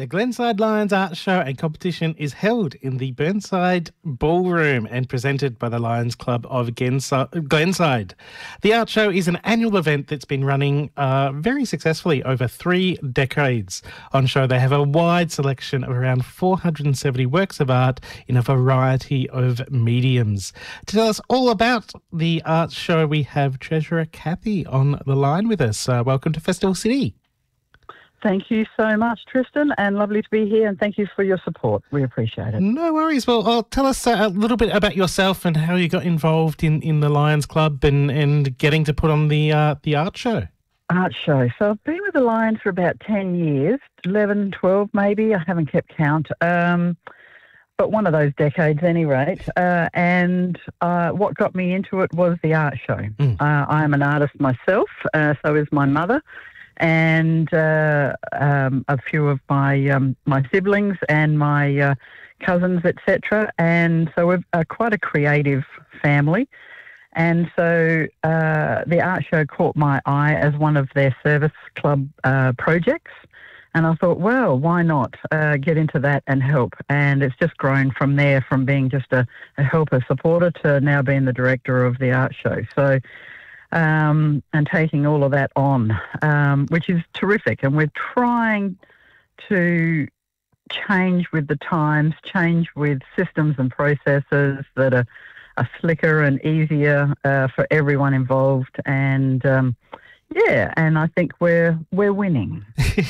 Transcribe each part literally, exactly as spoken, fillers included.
The Glenside Lions Art Show and Competition is held in the Burnside Ballroom and presented by the Lions Club of Glenside. The art show is an annual event that's been running uh, very successfully over three decades. On show, they have a wide selection of around four hundred seventy works of art in a variety of mediums. To tell us all about the art show, we have Treasurer Kathy on the line with us. Uh, welcome to Festival City. Thank you so much, Tristan, and lovely to be here, and thank you for your support. We appreciate it. No worries. Well, uh, tell us uh, a little bit about yourself and how you got involved in, in the Lions Club and, and getting to put on the uh, the art show. Art show. So I've been with the Lions for about ten years, eleven, twelve maybe. I haven't kept count. Um, but one of those decades, any rate. Uh, and uh, what got me into it was the art show. Mm. Uh, I am an artist myself, uh, so is my mother. And uh, um, a few of my um, my siblings and my uh, cousins, et cetera. And so we're uh, quite a creative family. And so uh, the art show caught my eye as one of their service club uh, projects. And I thought, well, why not uh, get into that and help? And it's just grown from there, from being just a, a helper, supporter, to now being the director of the art show. So. Um, and taking all of that on, um, which is terrific. And we're trying to change with the times, change with systems and processes that are, are slicker and easier uh, for everyone involved. And um, yeah, and I think we're we're winning.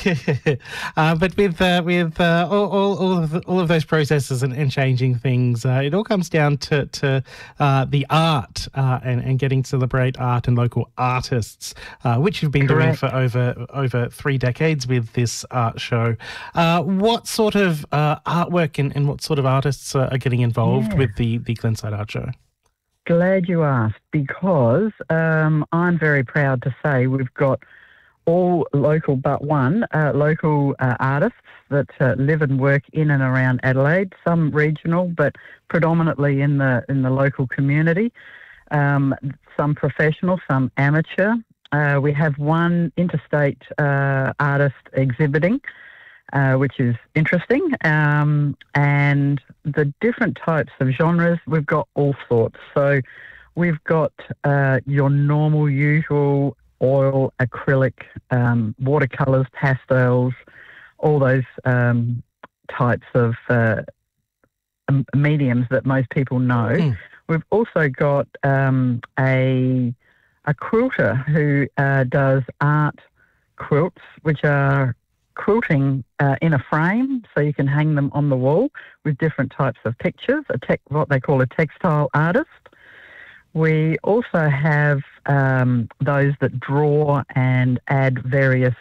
uh, but with uh, with uh, all all all of, the, all of those processes and, and changing things, uh, it all comes down to to uh, the art uh, and and getting to celebrate art and local artists, uh, which you've been Correct. doing for over over three decades with this art show. Uh, what sort of uh, artwork and, and what sort of artists are getting involved yeah. with the the Glenside Art Show? Glad you asked, because um, I'm very proud to say we've got all local but one, uh, local uh, artists that uh, live and work in and around Adelaide, some regional, but predominantly in the in the local community, um, some professional, some amateur. Uh, we have one interstate uh, artist exhibiting, Uh, which is interesting, um, and the different types of genres, we've got all sorts. So we've got uh, your normal, usual oil, acrylic, um, watercolours, pastels, all those um, types of uh, mediums that most people know. Mm. We've also got um, a, a quilter who uh, does art quilts, which are quilting uh, in a frame, so you can hang them on the wall with different types of pictures, a tech, what they call a textile artist. We also have um, those that draw and add various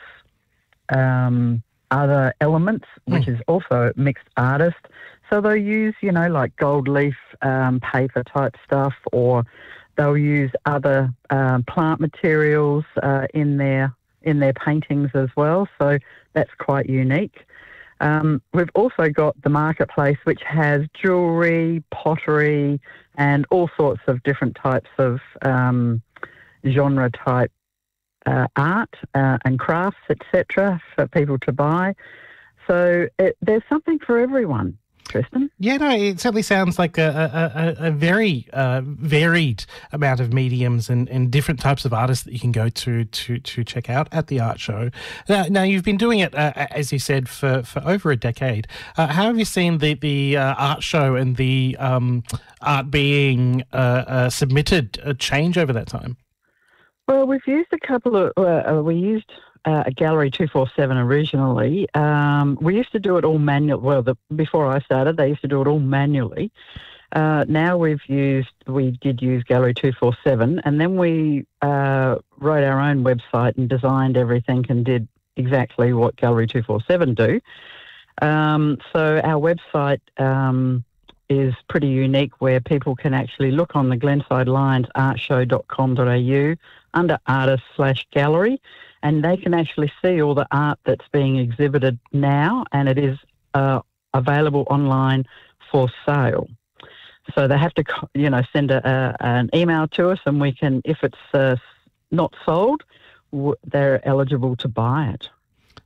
um, other elements, which mm. is also mixed artist. So they'll use, you know, like gold leaf um, paper type stuff, or they'll use other um, plant materials uh, in their in their paintings as well, so that's quite unique. Um, we've also got the marketplace, which has jewellery, pottery, and all sorts of different types of um, genre-type uh, art uh, and crafts, et cetera, for people to buy. So it, there's something for everyone. Tristan? Yeah, no, it certainly sounds like a, a, a very uh, varied amount of mediums and, and different types of artists that you can go to to, to check out at the art show. Now, now you've been doing it, uh, as you said, for, for over a decade. Uh, how have you seen the, the uh, art show and the um, art being uh, uh, submitted uh, change over that time? Well, we've used a couple of, uh, we used... Uh, a Gallery two forty-seven originally. Um, we used to do it all manual. Well, the, before I started, they used to do it all manually. Uh, now we've used, we did use Gallery two forty-seven, and then we uh, wrote our own website and designed everything and did exactly what Gallery two forty-seven do. Um, so our website um, is pretty unique, where people can actually look on the Glenside Lions art show dot com dot a u under artist slash gallery, and they can actually see all the art that's being exhibited now, and it is uh, available online for sale. So they have to, you know, send a, a, an email to us, and we can, if it's uh, not sold, w- they're eligible to buy it.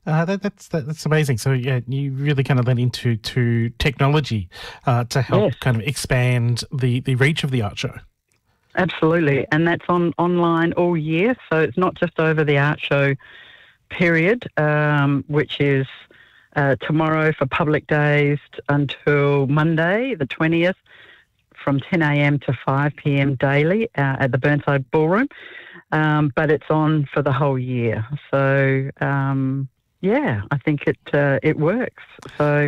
Uh, that, that's that, that's amazing. So yeah, you really kind of lent into to technology uh, to help Yes. kind of expand the, the reach of the art show. Absolutely, and that's on online all year, so it's not just over the art show period, um, which is uh, tomorrow for public days until Monday, the twentieth, from ten a.m. to five p.m. daily uh, at the Burnside Ballroom, um, but it's on for the whole year. So, um, yeah, I think it uh, it works. So.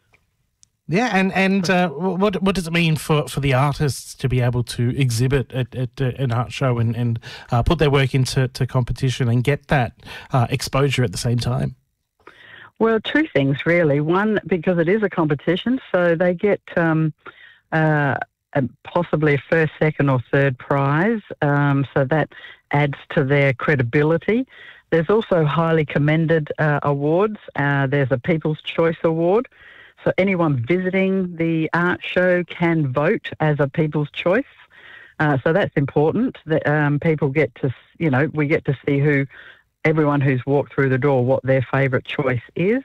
Yeah, and and uh, what what does it mean for, for the artists to be able to exhibit at, at uh, an art show and and uh, put their work into to competition and get that uh, exposure at the same time? Well, two things really. One, because it is a competition, so they get um, uh, a, possibly a first, second, or third prize. Um, so that adds to their credibility. There's also highly commended uh, awards. Uh, there's a People's Choice Award. So anyone visiting the art show can vote as a People's Choice. Uh, so that's important that um, people get to, you know, we get to see who, everyone who's walked through the door, what their favourite choice is.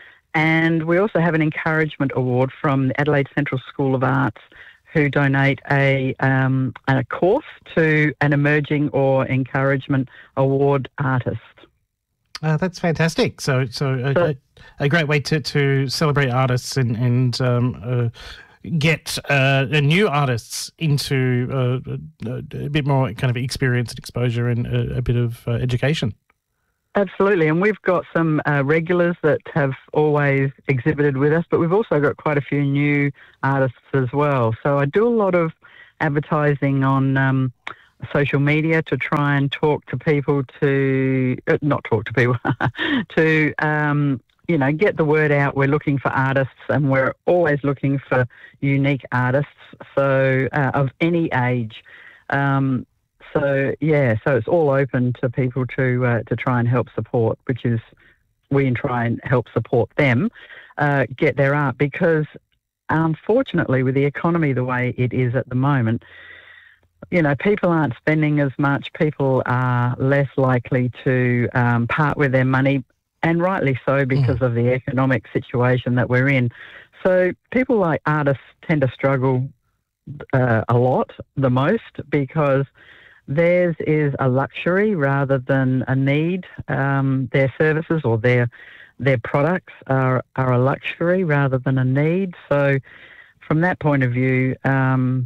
And we also have an encouragement award from the Adelaide Central School of Arts, who donate a um, a course to an emerging or encouragement award artist. Uh, that's fantastic. So, so a, a, a great way to, to celebrate artists and and um, uh, get uh, new artists into uh, a, a bit more kind of experience and exposure and a, a bit of uh, education. Absolutely, and we've got some uh, regulars that have always exhibited with us, but we've also got quite a few new artists as well. So I do a lot of advertising on Um, social media to try and talk to people to, uh, not talk to people, to, um, you know, get the word out. We're looking for artists and we're always looking for unique artists, so uh, of any age. Um, so, yeah, so it's all open to people to uh, to try and help support, which is we can try and help support them uh, get their art, because unfortunately with the economy the way it is at the moment, you know, people aren't spending as much. People are less likely to um, part with their money, and rightly so, because mm. of the economic situation that we're in. So people like artists tend to struggle uh, a lot, the most, because theirs is a luxury rather than a need. Um, their services or their their products are, are a luxury rather than a need. So from that point of view, um,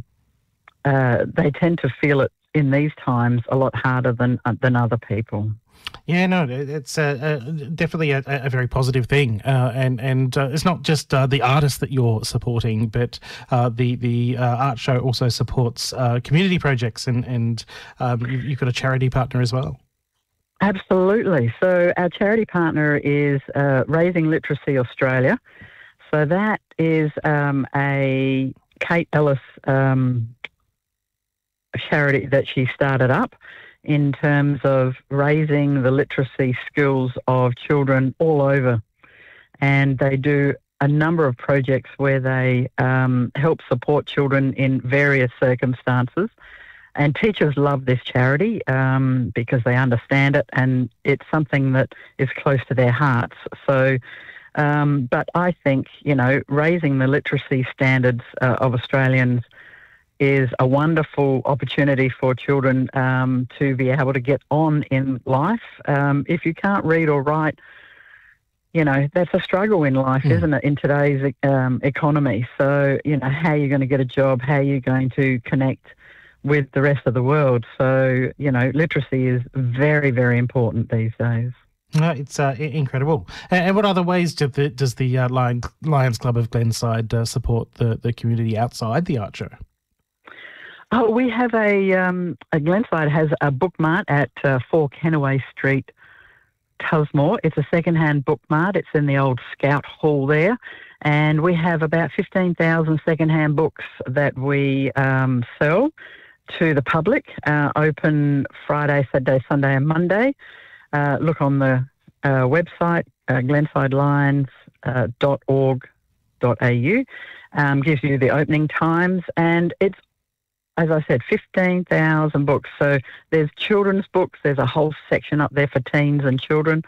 Uh, they tend to feel it in these times a lot harder than uh, than other people. Yeah, no, it's uh, uh, definitely a, a very positive thing, uh, and and uh, it's not just uh, the artists that you're supporting, but uh, the the uh, art show also supports uh, community projects, and and um, you've got a charity partner as well. Absolutely. So our charity partner is uh, Raising Literacy Australia. So that is um, a Kate Ellis Um, charity that she started up in terms of raising the literacy skills of children all over. And they do a number of projects where they um, help support children in various circumstances. And teachers love this charity um, because they understand it, and it's something that is close to their hearts. So, um, but I think, you know, raising the literacy standards uh, of Australians is a wonderful opportunity for children um, to be able to get on in life. Um, if you can't read or write, you know, that's a struggle in life, mm. isn't it, in today's um, economy? So, you know, how are you going to get a job? How are you going to connect with the rest of the world? So, you know, literacy is very, very important these days. No, it's uh, incredible. And what other ways do the, does the uh, Lion, Lions Club of Glenside uh, support the, the community outside the art show? Oh, we have a, um, a Glenside has a book mart at uh, four Kennaway Street, Tusmore. It's a second-hand book mart. It's in the old Scout Hall there. And we have about fifteen thousand second-hand books that we um, sell to the public, uh, open Friday, Saturday, Sunday and Monday. Uh, look on the uh, website, uh, glenside lions dot org dot a u. Um, gives you the opening times, and it's, as I said, fifteen thousand books. So there's children's books. There's a whole section up there for teens and children.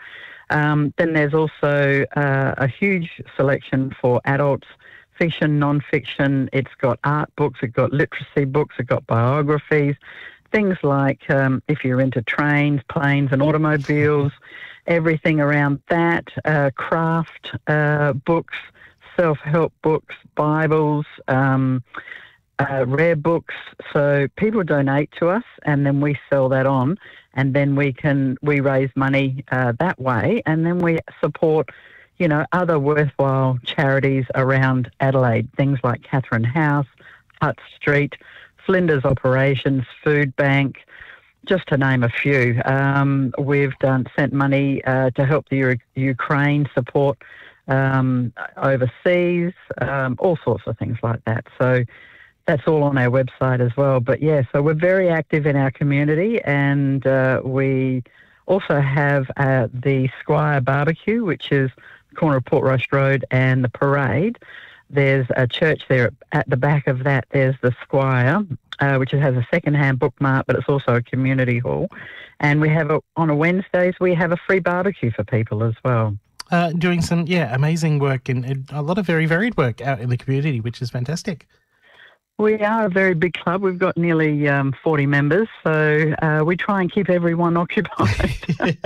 Um, then there's also uh, a huge selection for adults, fiction, non-fiction. It's got art books, it's got literacy books, it's got biographies, things like um, if you're into trains, planes and automobiles, everything around that, uh, craft uh, books, self-help books, Bibles, um, uh, rare books. So people donate to us and then we sell that on, and then we can we raise money uh, that way, and then we support, you know, other worthwhile charities around Adelaide, things like Catherine House, Hutt Street, Flinders Operations, Food Bank, just to name a few. Um, we've done sent money uh, to help the U- Ukraine support um, overseas, um, all sorts of things like that. So that's all on our website as well. But yeah, so we're very active in our community, and uh, we also have uh, the Squire Barbecue, which is the corner of Portrush Road and the Parade. There's a church there at the back of that. There's the Squire, uh, which has a second-hand bookmark, but it's also a community hall. And we have a, on a Wednesdays we have a free barbecue for people as well. Uh, doing some yeah amazing work and, and a lot of very varied work out in the community, which is fantastic. We are a very big club. We've got nearly um, forty members, so uh, we try and keep everyone occupied.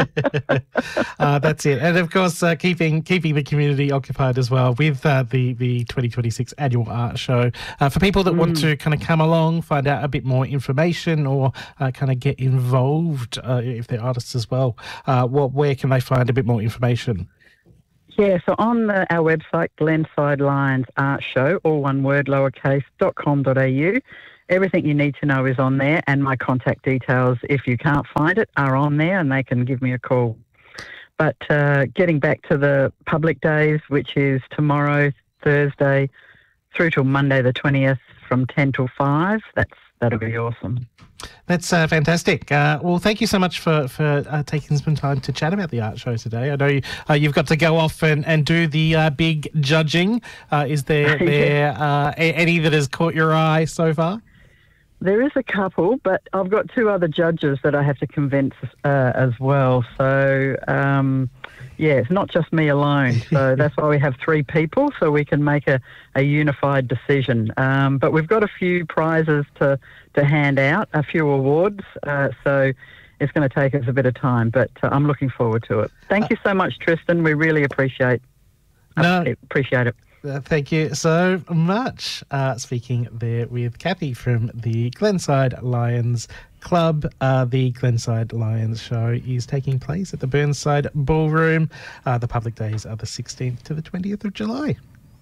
uh, that's it. And, of course, uh, keeping keeping the community occupied as well with uh, the, the twenty twenty-six Annual Art Show. Uh, for people that mm. want to kind of come along, find out a bit more information or uh, kind of get involved, uh, if they're artists as well, uh, what where can they find a bit more information? Yeah, so on the, our website, Glenside Lions Art Show, all one word, lowercase, dot com dot a u. Everything you need to know is on there, and my contact details, if you can't find it, are on there, and they can give me a call. But uh, getting back to the public days, which is tomorrow, Thursday, through till Monday the twentieth from ten till five, that's that'll be awesome. That's uh, fantastic. Uh, well, thank you so much for, for uh, taking some time to chat about the art show today. I know you, uh, you've got to go off and, and do the uh, big judging. Uh, is there, there uh, any that has caught your eye so far? There is a couple, but I've got two other judges that I have to convince uh, as well. So, um, yeah, it's not just me alone. So that's why we have three people, so we can make a, a unified decision. Um, but we've got a few prizes to, to hand out, a few awards. Uh, so it's going to take us a bit of time, but uh, I'm looking forward to it. Thank you so much, Tristan. We really appreciate, no. uh, appreciate it. Uh, thank you so much. Uh, speaking there with Kathy from the Glenside Lions Club. Uh, the Glenside Lions show is taking place at the Burnside Ballroom. Uh, the public days are the sixteenth to the twentieth of July.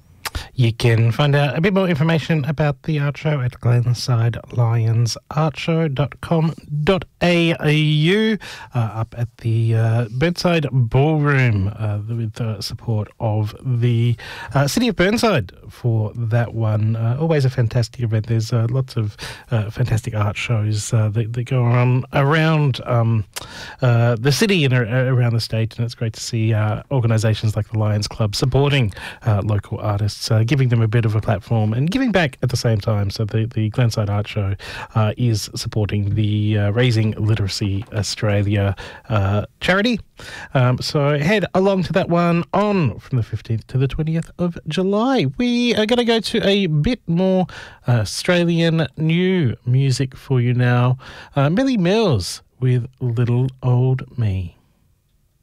You can find out a bit more information about the art show at glenside lions art show dot com dot a u, uh, up at the uh, Burnside Ballroom, uh, with the support of the uh, City of Burnside for that one. Uh, always a fantastic event. There's uh, lots of uh, fantastic art shows uh, that, that go on around um, uh, the city and around the state, and it's great to see uh, organisations like the Lions Club supporting uh, local artists, uh, giving them a bit of a platform and giving back at the same time. So the, the Glenside Art Show uh, is supporting the uh, Raising Literacy Australia uh, charity. Um, so head along to that one on from the fifteenth to the twentieth of July. We are going to go to a bit more uh, Australian new music for you now. Uh, Millie Mills with Little Old Me.